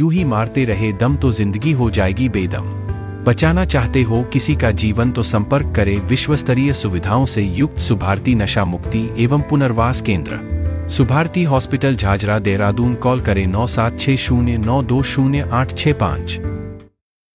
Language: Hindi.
यूं ही मारते रहे दम तो जिंदगी हो जाएगी बेदम। बचाना चाहते हो किसी का जीवन तो संपर्क करें विश्वस्तरीय सुविधाओं से युक्त सुभारती नशा मुक्ति एवं पुनर्वास केंद्र, सुभारती हॉस्पिटल झाझरा देहरादून। कॉल करें 9760920865।